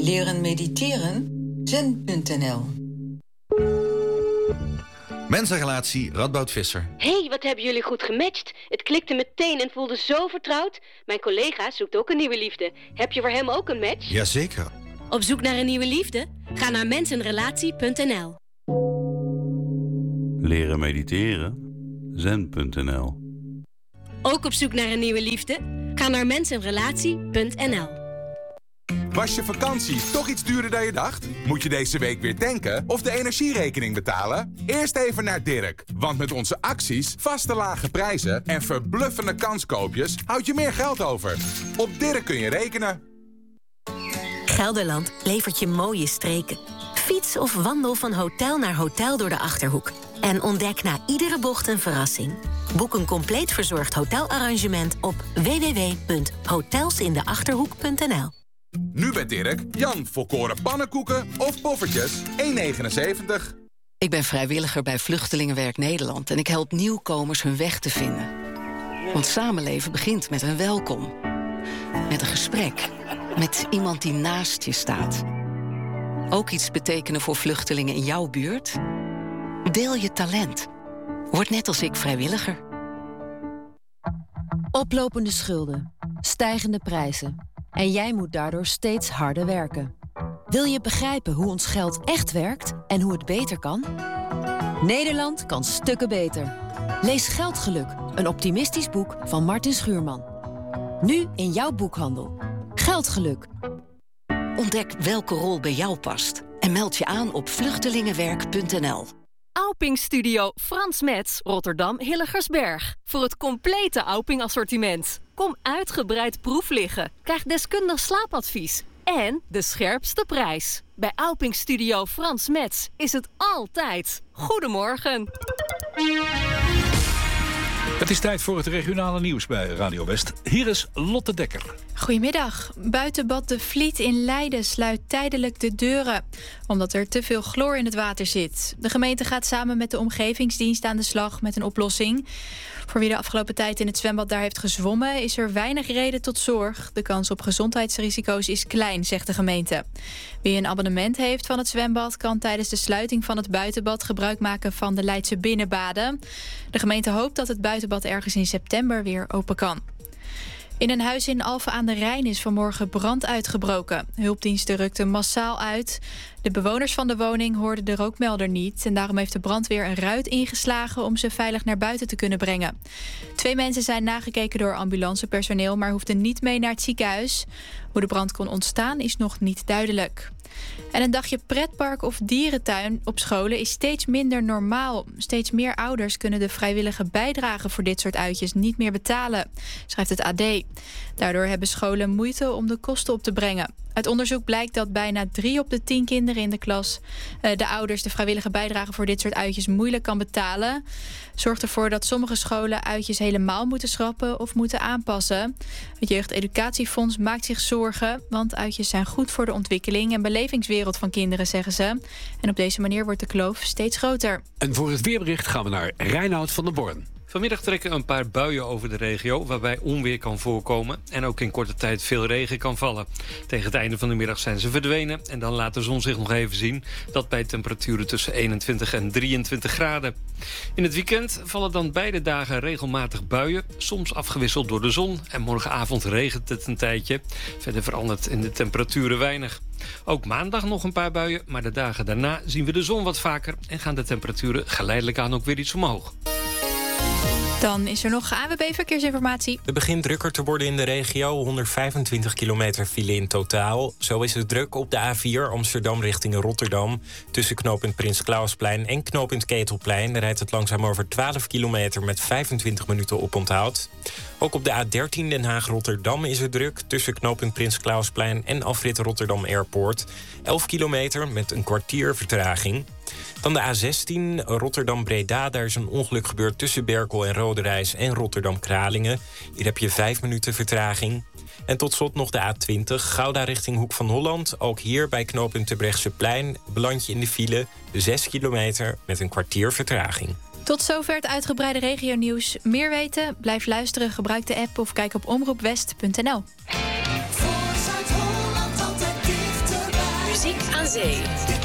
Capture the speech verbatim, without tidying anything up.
Leren mediteren? zen punt n l. Mensenrelatie Radboud Visser. Hé, hey, wat hebben jullie goed gematcht. Het klikte meteen en voelde zo vertrouwd. Mijn collega zoekt ook een nieuwe liefde. Heb je voor hem ook een match? Jazeker. Op zoek naar een nieuwe liefde? Ga naar mensenrelatie punt n l. Leren mediteren? zen punt n l. Ook op zoek naar een nieuwe liefde? Ga naar mensenrelatie punt n l. Was je vakantie toch iets duurder dan je dacht? Moet je deze week weer tanken of de energierekening betalen? Eerst even naar Dirk, want met onze acties, vaste lage prijzen en verbluffende kanskoopjes houd je meer geld over. Op Dirk kun je rekenen. Gelderland levert je mooie streken. Fiets of wandel van hotel naar hotel door de Achterhoek. En ontdek na iedere bocht een verrassing. Boek een compleet verzorgd hotelarrangement op w w w punt hotelsindeachterhoek punt n l. Nu bij Dirk, Jan volkoren pannenkoeken of poffertjes, één negenenzeventig. Ik ben vrijwilliger bij Vluchtelingenwerk Nederland en ik help nieuwkomers hun weg te vinden. Want samenleven begint met een welkom. Met een gesprek. Met iemand die naast je staat. Ook iets betekenen voor vluchtelingen in jouw buurt? Deel je talent. Word net als ik vrijwilliger. Oplopende schulden, stijgende prijzen. En jij moet daardoor steeds harder werken. Wil je begrijpen hoe ons geld echt werkt en hoe het beter kan? Nederland kan stukken beter. Lees Geldgeluk, een optimistisch boek van Martin Schuurman. Nu in jouw boekhandel. Geldgeluk. Ontdek welke rol bij jou past. En meld je aan op vluchtelingenwerk punt n l. Auping Studio Frans Metz, Rotterdam Hilligersberg. Voor het complete Auping assortiment. Kom uitgebreid proef liggen. Krijg deskundig slaapadvies. En de scherpste prijs. Bij Auping Studio Frans Metz is het altijd. Goedemorgen. Het is tijd voor het regionale nieuws bij Radio West. Hier is Lotte Dekker. Goedemiddag. Buitenbad De Vliet in Leiden sluit tijdelijk de deuren, omdat er te veel chloor in het water zit. De gemeente gaat samen met de omgevingsdienst aan de slag met een oplossing. Voor wie de afgelopen tijd in het zwembad daar heeft gezwommen, is er weinig reden tot zorg. De kans op gezondheidsrisico's is klein, zegt de gemeente. Wie een abonnement heeft van het zwembad kan tijdens de sluiting van het buitenbad gebruik maken van de Leidse binnenbaden. De gemeente hoopt dat het buitenbad ergens in september weer open kan. In een huis in Alphen aan de Rijn is vanmorgen brand uitgebroken. Hulpdiensten rukten massaal uit. De bewoners van de woning hoorden de rookmelder niet en daarom heeft de brandweer een ruit ingeslagen om ze veilig naar buiten te kunnen brengen. Twee mensen zijn nagekeken door ambulancepersoneel, maar hoefden niet mee naar het ziekenhuis. Hoe de brand kon ontstaan is nog niet duidelijk. En een dagje pretpark of dierentuin op scholen is steeds minder normaal. Steeds meer ouders kunnen de vrijwillige bijdrage voor dit soort uitjes niet meer betalen, schrijft het A D. Daardoor hebben scholen moeite om de kosten op te brengen. Uit onderzoek blijkt dat bijna drie op de tien kinderen in de klas uh, de ouders de vrijwillige bijdrage voor dit soort uitjes moeilijk kan betalen. Zorgt ervoor dat sommige scholen uitjes helemaal moeten schrappen of moeten aanpassen. Het Jeugdeducatiefonds maakt zich zorgen, want uitjes zijn goed voor de ontwikkeling en belevingswereld van kinderen, zeggen ze. En op deze manier wordt de kloof steeds groter. En voor het weerbericht gaan we naar Reinoud van der Born. Vanmiddag trekken een paar buien over de regio, waarbij onweer kan voorkomen en ook in korte tijd veel regen kan vallen. Tegen het einde van de middag zijn ze verdwenen en dan laat de zon zich nog even zien. Dat bij temperaturen tussen eenentwintig en drieëntwintig graden. In het weekend vallen dan beide dagen regelmatig buien, soms afgewisseld door de zon. En morgenavond regent het een tijdje. Verder verandert in de temperaturen weinig. Ook maandag nog een paar buien, maar de dagen daarna zien we de zon wat vaker en gaan de temperaturen geleidelijk aan ook weer iets omhoog. Dan is er nog A W B Verkeersinformatie. Het begint drukker te worden in de regio. honderdvijfentwintig kilometer file in totaal. Zo is het druk op de A vier Amsterdam richting Rotterdam. Tussen knooppunt Prins Clausplein en knooppunt Ketelplein rijdt het langzaam over twaalf kilometer met vijfentwintig minuten oponthoud. Ook op de A dertien Den Haag-Rotterdam is het druk. Tussen knooppunt Prins Clausplein en afrit Rotterdam Airport. elf kilometer met een kwartier vertraging. Dan de A zestien Rotterdam-Breda. Daar is een ongeluk gebeurd tussen Berkel en Roderijs en Rotterdam-Kralingen. Hier heb je vijf minuten vertraging. En tot slot nog de A twintig Gouda richting Hoek van Holland. Ook hier bij knooppunt Terbrechtseplein beland je in de file zes kilometer met een kwartier vertraging. Tot zover het uitgebreide regionieuws. Meer weten? Blijf luisteren, gebruik de app of kijk op omroep west punt n l. Voor Zuid-Holland altijd dichterbij. aan zee.